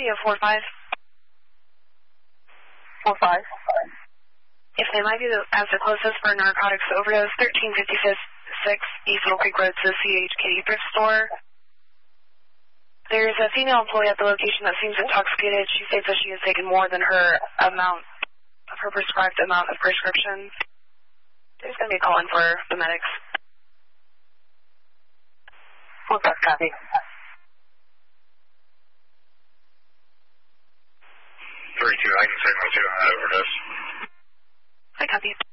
radio 45. 45. If they might be as the closest for narcotics overdose, 1356 East Mill Creek Road to the CHK thrift store. There's a female employee at the location that seems intoxicated. She states that she has taken more than her prescribed amount of prescription. There's going to be a call in for the medics. What's that, copy? 32, I can signal 2 on that overdose. I copy.